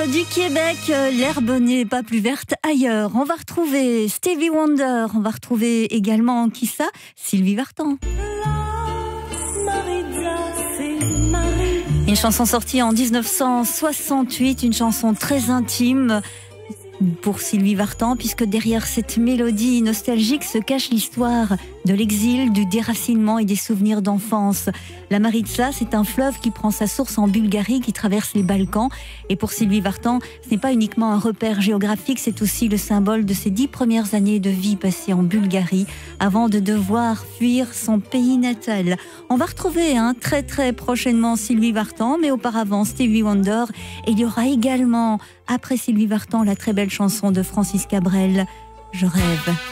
du Québec, l'herbe n'est pas plus verte ailleurs. On va retrouver Stevie Wonder, on va retrouver également, qui ça ? Sylvie Vartan. Une chanson sortie en 1968, une chanson très intime pour Sylvie Vartan, puisque derrière cette mélodie nostalgique se cache l'histoire de l'exil, du déracinement et des souvenirs d'enfance. La Maritsa, c'est un fleuve qui prend sa source en Bulgarie, qui traverse les Balkans. Et pour Sylvie Vartan, ce n'est pas uniquement un repère géographique, c'est aussi le symbole de ses 10 premières années de vie passées en Bulgarie, avant de devoir fuir son pays natal. On va retrouver très très prochainement Sylvie Vartan, mais auparavant Stevie Wonder. Et il y aura également, après Sylvie Vartan, la très belle chanson de Francis Cabrel, Je rêve.